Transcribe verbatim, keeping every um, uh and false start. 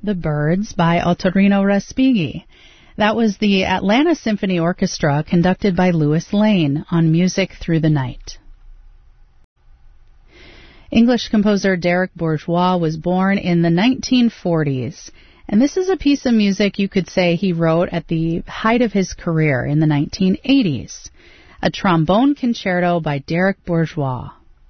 The Birds by Ottorino Respighi. That was the Atlanta Symphony Orchestra conducted by Louis Lane on Music Through the Night. English composer Derek Bourgeois was born in the nineteen forties, and this is a piece of music you could say he wrote at the height of his career in the nineteen eighties. A trombone concerto by Derek Bourgeois.